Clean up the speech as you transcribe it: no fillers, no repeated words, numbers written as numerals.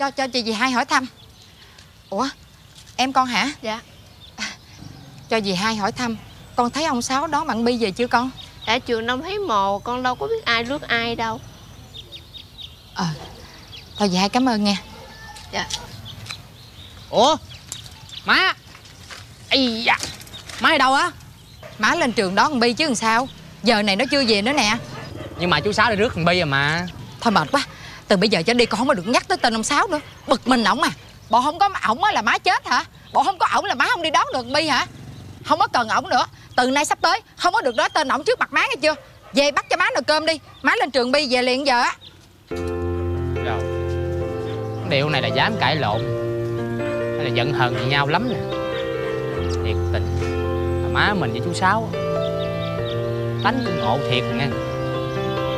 cho chị dì hai hỏi thăm. Ủa em con hả? Dạ. Cho dì hai hỏi thăm, con thấy ông Sáu đón bạn Bi về chưa con? Tại trường đông thấy mồ, con đâu có biết ai rước ai đâu. Thôi dì hai cảm ơn nha. Dạ. Ủa má, ây da, má ở đâu á? Má lên trường đón thằng Bi chứ làm sao. Giờ này nó chưa về nữa nè. Nhưng mà chú Sáu đi rước thằng Bi à mà. Thôi mệt quá, từ bây giờ trở đi con không có được nhắc tới tên ông Sáu nữa. Bực mình ổng à. Bộ không có ổng là má chết hả? Bộ không có ổng là má không đi đón được Bi hả? Không có cần ổng nữa. Từ nay sắp tới không có được nói tên ổng trước mặt má nghe chưa? Về bắt cho má nồi cơm đi. Má lên trường Bi về liền giờ á. Rồi, điều này là dám cãi lộn hay là giận hờn gì nhau lắm nè. Thiệt tình, má mình với chú Sáu tánh cũng ngộ thiệt nha.